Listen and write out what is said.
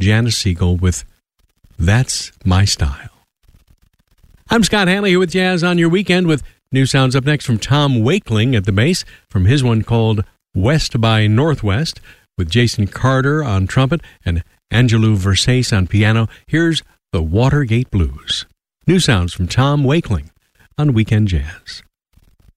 Janice Siegel with That's My Style. I'm Scott Hanley here with Jazz on Your Weekend with new sounds up next from Tom Wakeling at the bass from his one called West by Northwest with Jason Carter on trumpet and Angelou Versace on piano. Here's the Watergate Blues. New sounds from Tom Wakeling on Weekend Jazz.